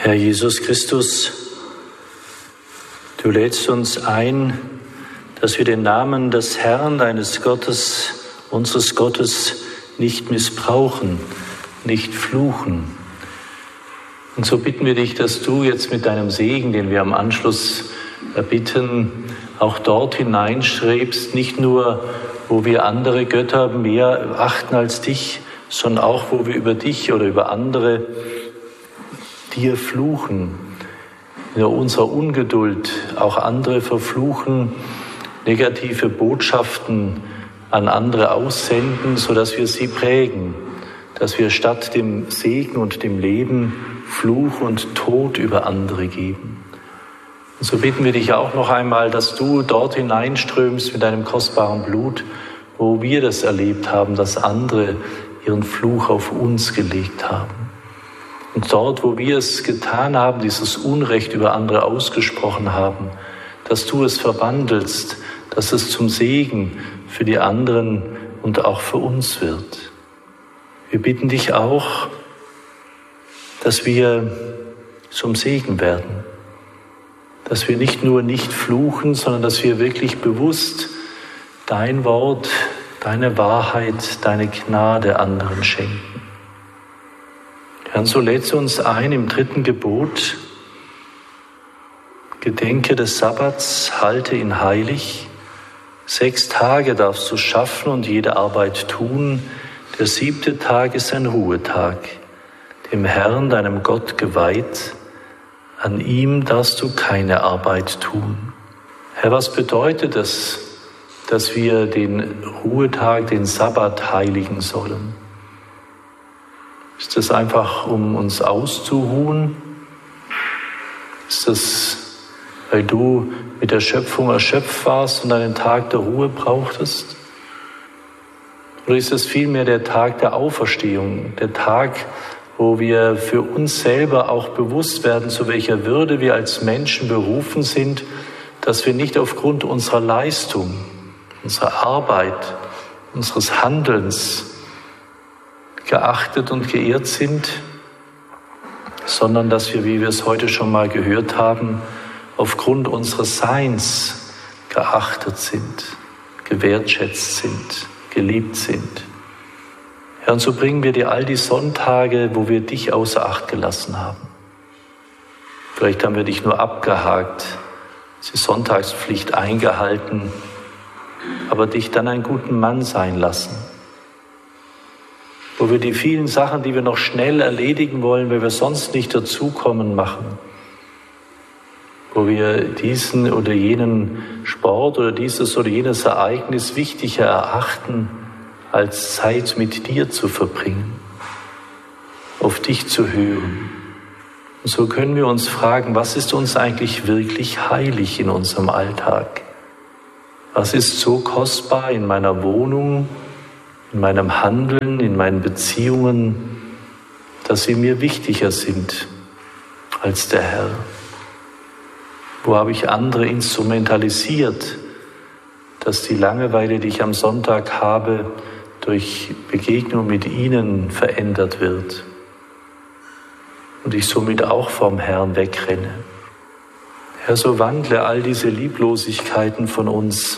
Herr Jesus Christus, du lädst uns ein, dass wir den Namen des Herrn, deines Gottes, unseres Gottes, nicht missbrauchen, nicht fluchen. Und so bitten wir dich, dass du jetzt mit deinem Segen, den wir am Anschluss erbitten, auch dort hineinstrebst, nicht nur, wo wir andere Götter mehr achten als dich, sondern auch, wo wir über dich oder über andere dir fluchen, in unserer Ungeduld auch andere verfluchen, negative Botschaften an andere aussenden, sodass wir sie prägen, dass wir statt dem Segen und dem Leben Fluch und Tod über andere geben. Und so bitten wir dich auch noch einmal, dass du dort hineinströmst mit deinem kostbaren Blut, wo wir das erlebt haben, dass andere ihren Fluch auf uns gelegt haben. Und dort, wo wir es getan haben, dieses Unrecht über andere ausgesprochen haben, dass du es verwandelst, dass es zum Segen für die anderen und auch für uns wird. Wir bitten dich auch, dass wir zum Segen werden, dass wir nicht nur nicht fluchen, sondern dass wir wirklich bewusst dein Wort, deine Wahrheit, deine Gnade anderen schenken. Herr, so lädst du uns ein im 3. Gebot: Gedenke des Sabbats, halte ihn heilig. 6 Tage darfst du schaffen und jede Arbeit tun. Der 7. Tag ist ein Ruhetag, dem Herrn, deinem Gott, geweiht. An ihm darfst du keine Arbeit tun. Herr, was bedeutet es, dass wir den Ruhetag, den Sabbat heiligen sollen? Ist das einfach, um uns auszuruhen? Ist das, weil du mit der Schöpfung erschöpft warst und einen Tag der Ruhe brauchtest? Oder ist es vielmehr der Tag der Auferstehung, der Tag, wo wir für uns selber auch bewusst werden, zu welcher Würde wir als Menschen berufen sind, dass wir nicht aufgrund unserer Leistung, unserer Arbeit, unseres Handelns geachtet und geehrt sind, sondern dass wir, wie wir es heute schon mal gehört haben, aufgrund unseres Seins geachtet sind, gewertschätzt sind, geliebt sind. Herr, und so bringen wir dir all die Sonntage, wo wir dich außer Acht gelassen haben. Vielleicht haben wir dich nur abgehakt, die Sonntagspflicht eingehalten, aber dich dann einen guten Mann sein lassen. Wo wir die vielen Sachen, die wir noch schnell erledigen wollen, weil wir sonst nicht dazukommen, machen. Wo wir diesen oder jenen Sport oder dieses oder jenes Ereignis wichtiger erachten, als Zeit mit dir zu verbringen, auf dich zu hören. Und so können wir uns fragen, was ist uns eigentlich wirklich heilig in unserem Alltag? Was ist so kostbar in meiner Wohnung, in meinem Handeln, in meinen Beziehungen, dass sie mir wichtiger sind als der Herr? Wo habe ich andere instrumentalisiert, dass die Langeweile, die ich am Sonntag habe, durch Begegnung mit ihnen verändert wird und ich somit auch vom Herrn wegrenne? Herr, so wandle all diese Lieblosigkeiten von uns,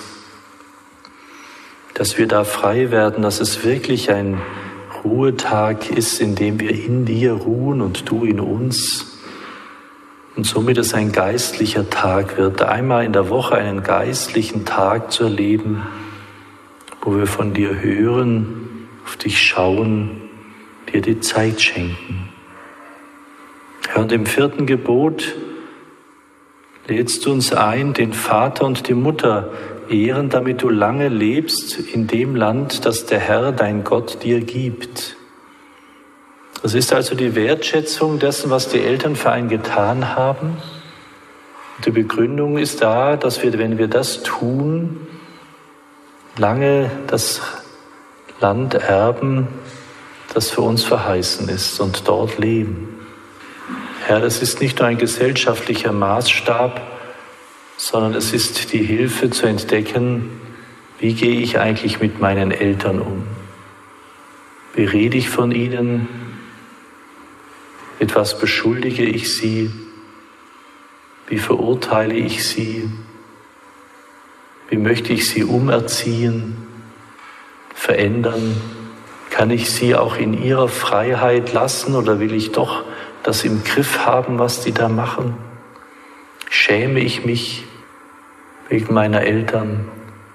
dass wir da frei werden, dass es wirklich ein Ruhetag ist, in dem wir in dir ruhen und du in uns. Und somit es ein geistlicher Tag wird, einmal in der Woche einen geistlichen Tag zu erleben, wo wir von dir hören, auf dich schauen, dir die Zeit schenken. Herr, und im 4. Gebot lädst du uns ein, den Vater und die Mutter ehren, damit du lange lebst in dem Land, das der Herr, dein Gott, dir gibt. Das ist also die Wertschätzung dessen, was die Eltern für einen getan haben. Und die Begründung ist da, dass wir, wenn wir das tun, lange das Land erben, das für uns verheißen ist, und dort leben. Herr, das ist nicht nur ein gesellschaftlicher Maßstab, sondern es ist die Hilfe zu entdecken, wie gehe ich eigentlich mit meinen Eltern um? Wie rede ich von ihnen? Mit was beschuldige ich sie? Wie verurteile ich sie? Wie möchte ich sie umerziehen, verändern? Kann ich sie auch in ihrer Freiheit lassen oder will ich doch das im Griff haben, was die da machen? Schäme ich mich wegen meiner Eltern?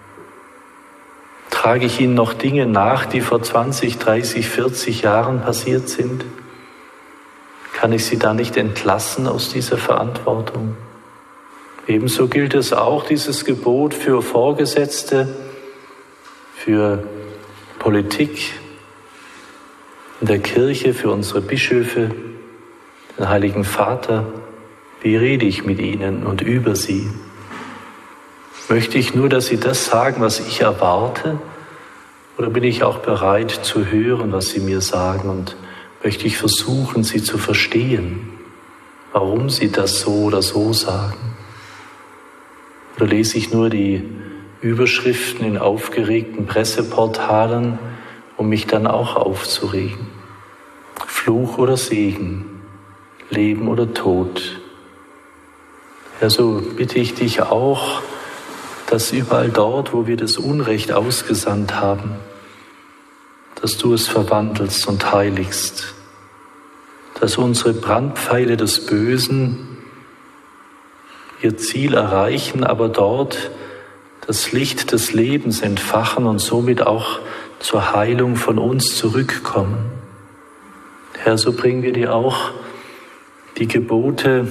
Trage ich ihnen noch Dinge nach, die vor 20, 30, 40 Jahren passiert sind? Kann ich sie da nicht entlassen aus dieser Verantwortung? Ebenso gilt es auch, dieses Gebot für Vorgesetzte, für Politik in der Kirche, für unsere Bischöfe, den Heiligen Vater. Wie rede ich mit ihnen und über sie? Möchte ich nur, dass sie das sagen, was ich erwarte? Oder bin ich auch bereit zu hören, was sie mir sagen? Und möchte ich versuchen, sie zu verstehen, warum sie das so oder so sagen? Oder lese ich nur die Überschriften in aufgeregten Presseportalen, um mich dann auch aufzuregen? Fluch oder Segen, Leben oder Tod? Ja, so bitte ich dich auch, dass überall dort, wo wir das Unrecht ausgesandt haben, dass du es verwandelst und heiligst, dass unsere Brandpfeile des Bösen ihr Ziel erreichen, aber dort das Licht des Lebens entfachen und somit auch zur Heilung von uns zurückkommen. Herr, so bringen wir dir auch die Gebote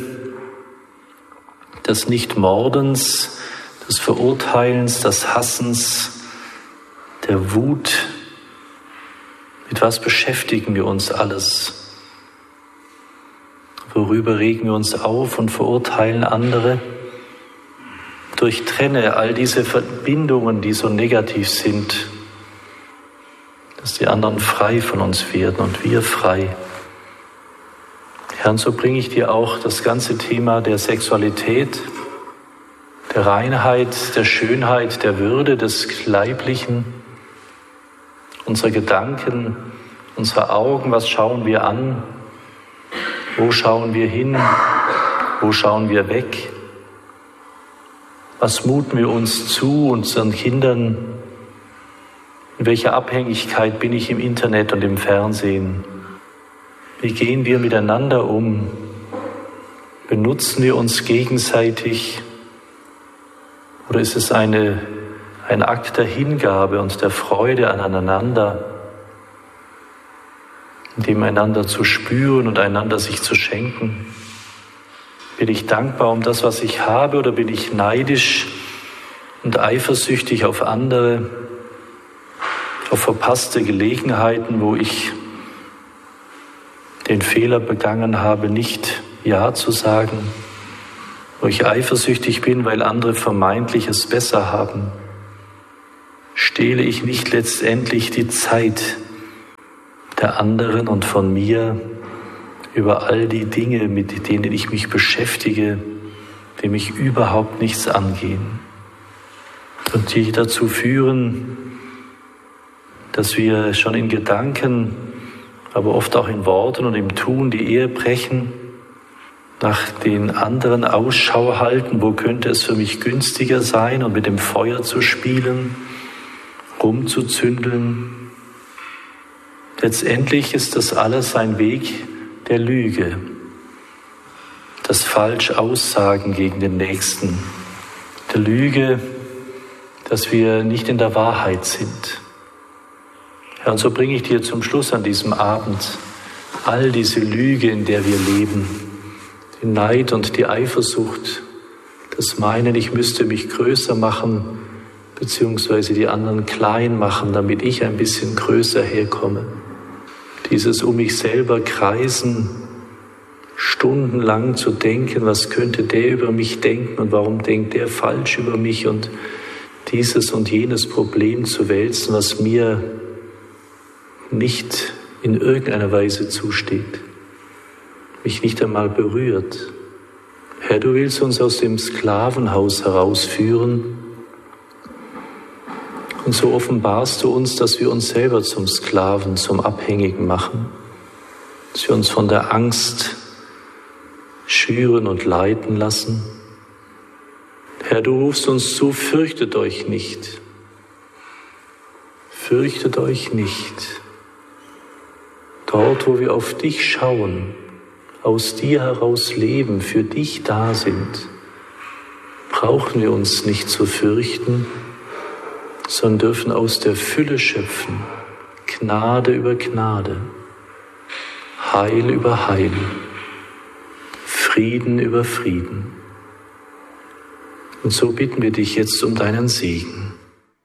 des Nichtmordens, des Verurteilens, des Hassens, der Wut. Mit was beschäftigen wir uns alles? Worüber regen wir uns auf und verurteilen andere? Durchtrenne all diese Verbindungen, die so negativ sind, dass die anderen frei von uns werden und wir frei. Herr, und so bringe ich dir auch das ganze Thema der Sexualität, der Reinheit, der Schönheit, der Würde, des Leiblichen, unsere Gedanken, unsere Augen, was schauen wir an? Wo schauen wir hin? Wo schauen wir weg? Was muten wir uns zu, unseren Kindern? In welcher Abhängigkeit bin ich im Internet und im Fernsehen? Wie gehen wir miteinander um? Benutzen wir uns gegenseitig? Oder ist es ein Akt der Hingabe und der Freude aneinander, dem einander zu spüren und einander sich zu schenken? Bin ich dankbar um das, was ich habe, oder bin ich neidisch und eifersüchtig auf andere, auf verpasste Gelegenheiten, wo ich den Fehler begangen habe, nicht Ja zu sagen, wo ich eifersüchtig bin, weil andere vermeintlich es besser haben? Stehle ich nicht letztendlich die Zeit der anderen und von mir über all die Dinge, mit denen ich mich beschäftige, die mich überhaupt nichts angehen und die dazu führen, dass wir schon in Gedanken, aber oft auch in Worten und im Tun die Ehe brechen, nach den anderen Ausschau halten, wo könnte es für mich günstiger sein, und mit dem Feuer zu spielen, rumzuzündeln. Letztendlich ist das alles ein Weg der Lüge, das Falschaussagen gegen den Nächsten, der Lüge, dass wir nicht in der Wahrheit sind. Ja, und so bringe ich dir zum Schluss an diesem Abend all diese Lüge, in der wir leben, den Neid und die Eifersucht, das Meinen, ich müsste mich größer machen, beziehungsweise die anderen klein machen, damit ich ein bisschen größer herkomme. Dieses um mich selber kreisen, stundenlang zu denken, was könnte der über mich denken und warum denkt der falsch über mich, und dieses und jenes Problem zu wälzen, was mir nicht in irgendeiner Weise zusteht, mich nicht einmal berührt. Herr, du willst uns aus dem Sklavenhaus herausführen, und so offenbarst du uns, dass wir uns selber zum Sklaven, zum Abhängigen machen. dass wir uns von der Angst schüren und leiten lassen. Herr, du rufst uns zu, fürchtet euch nicht. Fürchtet euch nicht. Dort, wo wir auf dich schauen, aus dir heraus leben, für dich da sind, brauchen wir uns nicht zu fürchten, sondern dürfen aus der Fülle schöpfen, Gnade über Gnade, Heil über Heil, Frieden über Frieden. Und so bitten wir dich jetzt um deinen Segen.